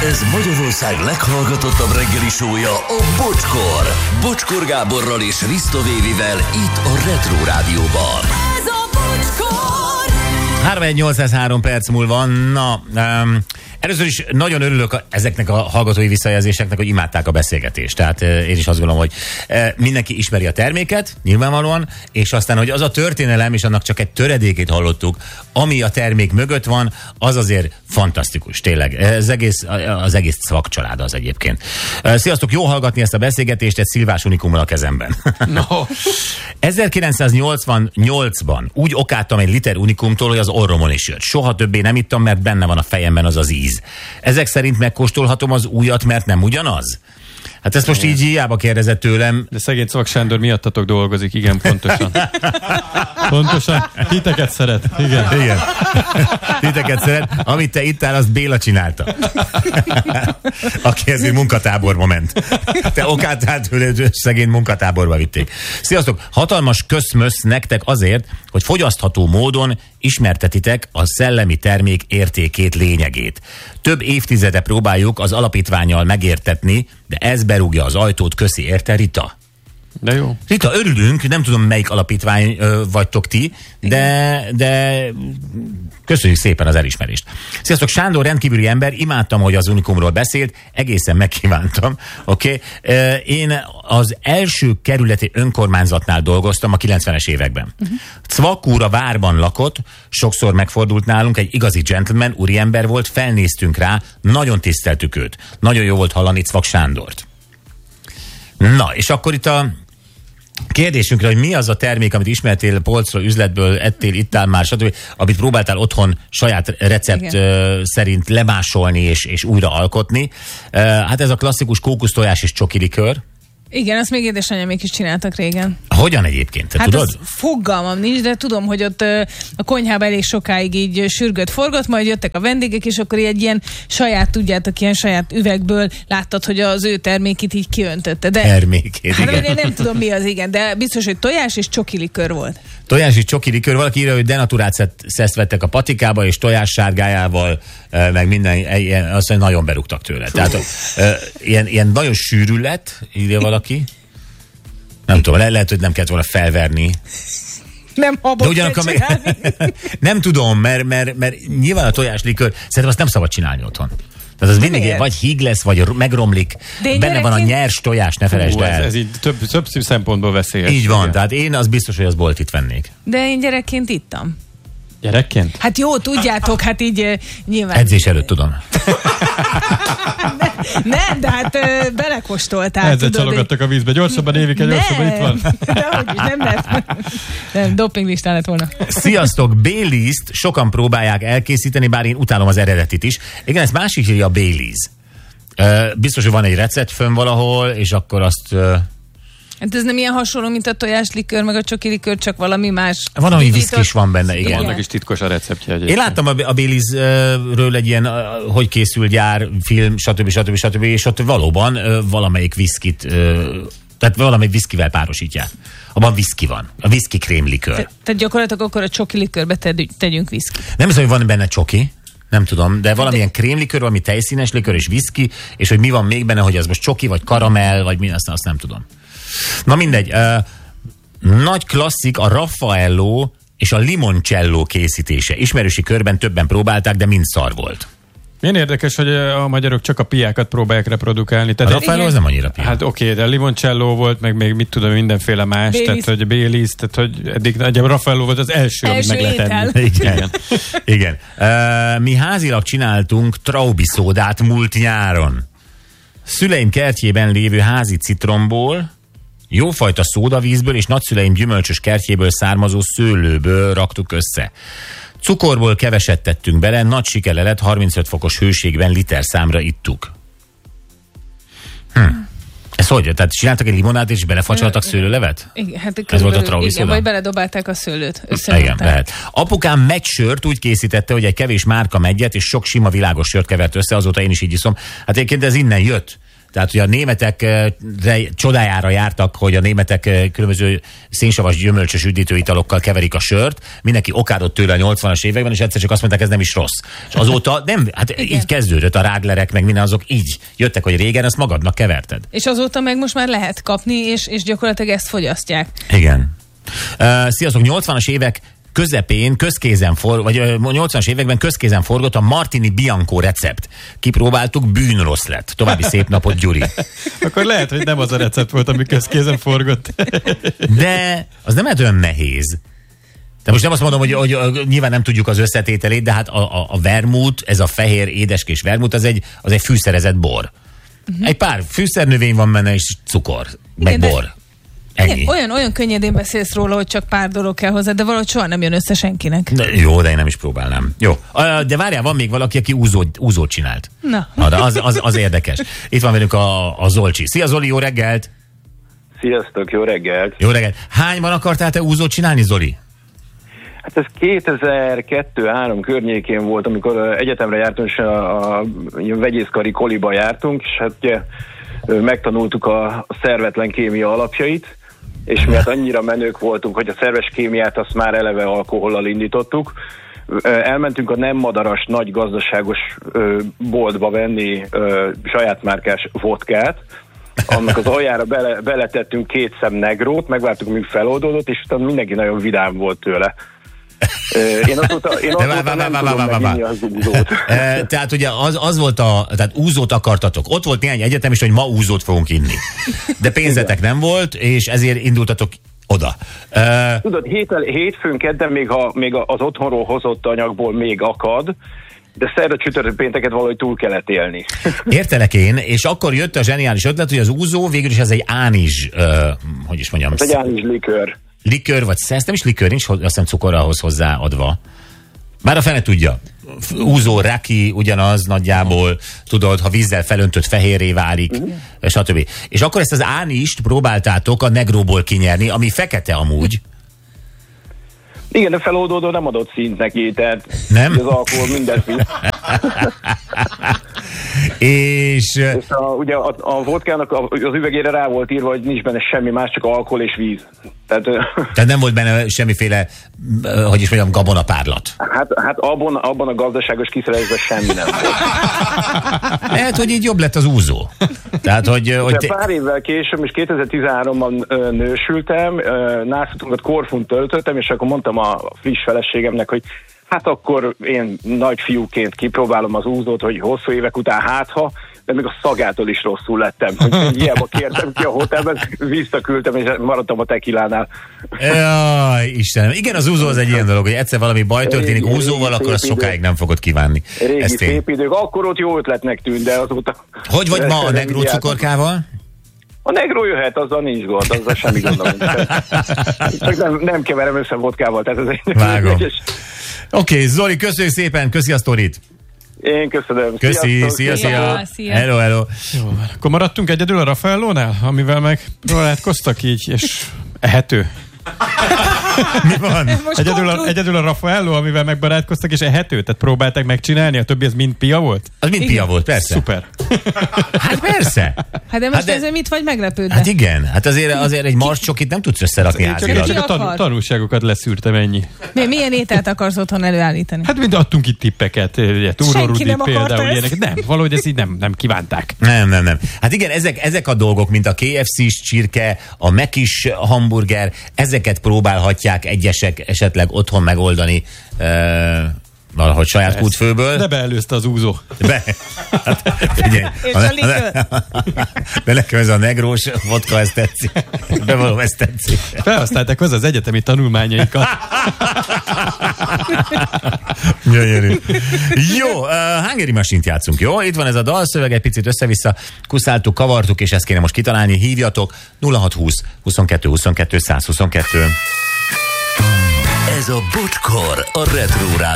Ez Magyarország leghallgatottabb reggeli show-ja, a Bocskor. Bocskor Gáborral és Risto Vévivel itt a Retro Rádióban. Ez a Bocskor! 31803 perc múlva. Na, először is nagyon örülök ezeknek a hallgatói visszajelzéseknek, hogy imádták a beszélgetést. Tehát én is azt gondolom, hogy mindenki ismeri a terméket, nyilvánvalóan, és aztán, hogy az a történelem, és annak csak egy töredékét hallottuk, ami a termék mögött van, az azért fantasztikus, tényleg. Az egész szakcsalád az egyébként. Sziasztok, jó hallgatni ezt a beszélgetést, egy szilvás unikummal a kezemben. No. 1988-ban úgy okádtam egy liter unikumtól, hogy az orromon is jött. Soha többé nem ittam, mert benne van a fejemben az az íz. Ezek szerint megkóstolhatom az újat, mert nem ugyanaz? Hát ezt most így hiába kérdezett tőlem. De szegény Szvak Sándor miattatok dolgozik, igen, pontosan. Pontosan. Titeket szeret, igen. Igen. Titeket szeret. Amit te ittál, azt Béla csinálta. Aki ezért munkatáborba ment. Te okáltál tőle, szegény munkatáborba vitték. Sziasztok! Hatalmas köszmösz nektek azért, hogy fogyasztható módon ismertetitek a szellemi termék értékét, lényegét. Több évtizede próbáljuk az alapítvánnyal megértetni, de ez berúgja az ajtót, köszi, érte, Rita? De jó. Rita, örülünk, nem tudom melyik alapítvány vagytok ti, de köszönjük szépen az elismerést. Sziasztok, Sándor rendkívüli ember, imádtam, hogy az Unikumról beszélt, egészen megkívántam, oké? Én az első kerületi önkormányzatnál dolgoztam a 90-es években. Cvak úr a várban lakott, sokszor megfordult nálunk, egy igazi gentleman, úriember volt, felnéztünk rá, nagyon tiszteltük őt. Nagyon jó volt hallani Cvak Sándort. Na, és akkor itt a kérdésünkre, hogy mi az a termék, amit ismertél polcról, üzletből, ettél, ittál már, stb., amit próbáltál otthon saját recept szerint lemásolni és újra alkotni. Hát ez a klasszikus kókusztojás és csokilikör. Igen, azt még édesanyámék is csináltak régen. Hogyan egyébként? Te tudod? Fogalmam nincs, de tudom, hogy ott a konyhában elég sokáig így sürgött-forgott, majd jöttek a vendégek, és akkor egy ilyen saját, tudjátok, ilyen saját üvegből láttad, hogy az ő termékét így kiöntötte. De, termékét, hát, igen. Én nem tudom mi az, igen, de biztos, hogy tojás és csokilikör volt. Tojás és csokilikör, valaki írja, hogy denaturát szeszt vettek a patikába, és tojás sárgájával, meg minden, azt mondja, nagyon berúgtak tőle. Tehát ilyen nagyon sűrű lett, írja valaki. Nem tudom, lehet, hogy nem kellett volna felverni. Nem habot kell csinálni. Nem tudom, mert nyilván a tojáslikör, szerintem azt nem szabad csinálni otthon. Tehát az mindig vagy híg lesz, vagy megromlik. Benne van a nyers tojás, ne felejtsd el. Ez így több szempontból veszélyes. Így van, tehát én az biztos, hogy az boltit vennék. De én gyerekként ittam. Gyerekként? Hát jó, tudjátok, hát így nyilván. Edzés előtt tudom. Nem, de hát belekóstoltál. Ezzel csalogattak a vízbe. Gyorsabban, Évike, gyorsabban itt van. Dehogy is, nem lehet. Nem, dopinglistán lett volna. Sziasztok, Baileys-t sokan próbálják elkészíteni, bár én utálom az eredetit is. Igen, ezt másik írja a Baileys. Biztos, hogy van egy recept fönn valahol, és akkor azt... Hát ez nem ilyen hasonló, mint a tojáslikör, meg a csokilikör, csak valami más. Van, ami viszki is van benne, igen. Annak is titkos a receptje egyébként. Én láttam a Baileysről egy ilyen, hogy készül gyár, film, stb. És ott valóban valamelyik viszkit, tehát valamelyik viszkivel párosítják. Abban viszki van. A viszki krémlikör. Tehát gyakorlatilag akkor a csokilikörbe tegyünk viszki. Nem hiszem, hogy van benne csoki. Nem tudom, de valamilyen krémlikör, valami tejszínes likör és viszki, és hogy mi van még benne, hogy az most csoki, vagy karamell, vagy mi, azt nem tudom. Na mindegy. Nagy klasszik a Raffaello és a limoncello készítése. Ismerősi körben többen próbálták, de mind szar volt. Milyen érdekes, hogy a magyarok csak a piákat próbálják reprodukálni. Tehát a Raffaello az nem annyira piá. Hát oké, de limoncello volt, meg még mit tudom, mindenféle más. Baileys. Tehát, hogy Baileys, tehát, hogy eddig a Raffaello volt az első amit meg lehet enni. Igen. Mi házilag csináltunk traubi szódát múlt nyáron. Szüleim kertjében lévő házi citromból, jófajta szódavízből és nagyszüleim gyümölcsös kertjéből származó szőlőből raktuk össze. Cukorból keveset tettünk bele, nagy sikere lett, 35 fokos hőségben liter számra ittuk. Ez hogy? Tehát csináltak egy limonát és belefacsoltak szőlőlevet? Igen, hát ez volt a traubi szóda? vagy beledobálták a szőlőt. Igen, lehet. Apukám megysört úgy készítette, hogy egy kevés márka meggyet és sok sima világos sört kevert össze, azóta én is így iszom. Hát egyébként ez innen jött. Tehát, hogy a németek csodájára jártak, hogy a németek különböző szénsavas gyümölcsös üdítőitalokkal keverik a sört. Mindenki okádott tőle a 80-as években, és egyszer csak azt mondták, ez nem is rossz. És azóta nem, hát így kezdődött a Radlerek, meg minden azok így jöttek, hogy régen ezt magadnak keverted. És azóta meg most már lehet kapni, és gyakorlatilag ezt fogyasztják. Igen. Sziasztok, 80-as évek közepén vagy 80-as években közkézen forgott a Martini Bianco recept. Kipróbáltuk, bűnrossz lett. További szép napot, Gyuri. Akkor lehet, hogy nem az a recept volt, ami közkézen forgott. De az nem olyan nehéz. De most nem azt mondom, hogy nyilván nem tudjuk az összetételét, de hát a vermut, ez a fehér édeskés vermut, az egy fűszerezett bor. Egy pár fűszernövény van benne, és cukor, meg bor. Igen, olyan könnyedén beszélsz róla, hogy csak pár dolog kell hozzá, de valahogy soha nem jön össze senkinek. Jó, de én nem is próbálnám. Jó. De várjál, van még valaki, aki úzót csinált. Na de az érdekes. Itt van velünk a Zolcsi. Szia Zoli, jó reggelt! Sziasztok, jó reggelt! Jó reggelt! Hányban akartál te úzót csinálni, Zoli? Hát ez 2002-3 környékén volt, amikor egyetemre jártunk, és a vegyészkari koliba jártunk, és hát ugye, megtanultuk a szervetlen kémia alapjait, és mi hát annyira menők voltunk, hogy a szerves kémiát azt már eleve alkohollal indítottuk. Elmentünk a nem madaras, nagy gazdaságos boltba venni saját márkás vodkát, annak az aljára beletettünk 2 szem negrót, megvártuk, míg feloldódott, és utána mindenki nagyon vidám volt tőle. Én azóta nem tudom meginni az úzót. Tehát ugye az volt tehát úzót akartatok. Ott volt néhány egyetem is, hogy ma úzót fogunk inni. De pénzetek nem volt, és ezért indultatok oda. Tudod, hétfőn kedden még az otthonról hozott anyagból még akad, de szerda, csütörtök, pénteket valahogy túl kellett élni. Értelek én, és akkor jött a zseniális ötlet, hogy az úzó végül is ez egy ánizs, hogy is mondjam. Ez egy ánizs likőr. Likőr, vagy szesz, nem is likőr, nincs azt hiszem cukor ahhoz hozzáadva. Bár a fene tudja. Úzó, raki, ugyanaz nagyjából, tudod, ha vízzel felöntött fehérré válik, stb. És akkor ezt az ánist próbáltátok a negróból kinyerni, ami fekete amúgy. Igen, de feloldódó nem adott szint neki, tehát nem? Az alkohol mindent visz. És ugye a vodkának az üvegére rá volt írva, hogy nincs benne semmi más, csak alkohol és víz. Tehát nem volt benne semmiféle, hogy is mondjam, gabonapárlat. Hát abban a gazdaságos kiszerelésben semmi nem volt. Lehet, hogy így jobb lett az úzó. Tehát, hogy pár évvel később, és 2013-ban nősültem, nászutunkat Korfun töltöttem, és akkor mondtam a friss feleségemnek, hogy hát akkor én nagy fiúként kipróbálom az úzót, hogy hosszú évek után de még a szagától is rosszul lettem. Hogy hiába kértem ki a hotelben, visszaküldtem, és maradtam a tekilánál. Jaj, Istenem. Igen, az úzó az egy ilyen dolog, hogy egyszer valami baj történik úzóval, akkor azt sokáig nem fogod kívánni. Régi szép idők. Akkor ott jó ötletnek tűnt, de azóta... Hogy vagy ma a negró cukorkával? A negró jöhet, azzal nincs gond, azzal semmi gondom. Csak nem keverem össze vodkával, tehát ez egy... Vágom. Oké, Zoli, köszönjük szépen, köszi a sztorit. Én köszönöm. Köszi, szia. Hello. Jó, akkor maradtunk egyedül a Raffaellónál, amivel meg próbálkoztak így, és ehető. Mi van? Egyedül a Raffaello, amivel megbarátkoztak, és ehető? Tehát próbálták megcsinálni, a többi az mind pia volt? Az mind pia volt, persze. Szuper. Hát persze. Hát de most ezért mit vagy meglepődve? Hát igen, hát azért egy marscsokit nem tudsz összerakni házilag. Csak a tanulságokat leszűrtem, ennyi. Milyen ételt akarsz otthon előállítani? Hát mind adtunk itt tippeket, Túró Rudi például ilyenek. Nem, valahogy ezt így nem kívánták. Nem. Hát igen, ezek a dolgok, mint a KFC-s csirke, a Mac-is hamburger, ezeket próbálhatják egyesek esetleg otthon megoldani valahogy saját kútfőből. De beelőzte az úzó. Hát, figyelj, de nekem ez a negrós vodka, ez tetszik. Bevallom, ez tetszik. Felhasználták hozzá az egyetemi tanulmányaikat. Gyönyörű. Jó, Hungary Machine-t játszunk, jó? Itt van ez a dalszöveg, egy picit össze-vissza kuszáltuk, kavartuk, és ezt kéne most kitalálni. Hívjatok 0620 22 22 122. Ez a Bocskor, a Retro Rádió.